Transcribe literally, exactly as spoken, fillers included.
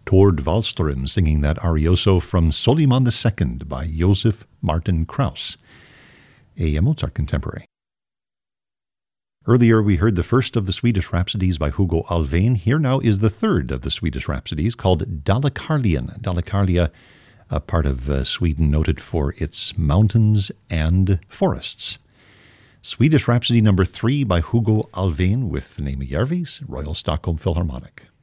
Tord Wallström singing that arioso from Soliman the Second by Joseph Martin Krauss, a Mozart contemporary. Earlier we heard the first of the Swedish Rhapsodies by Hugo Alfvén. Here now is the third of the Swedish Rhapsodies called Dalecarlian. Dalecarlia, a part of uh, Sweden noted for its mountains and forests. Swedish Rhapsody number three by Hugo Alfvén with Neeme Järvi's Royal Stockholm Philharmonic.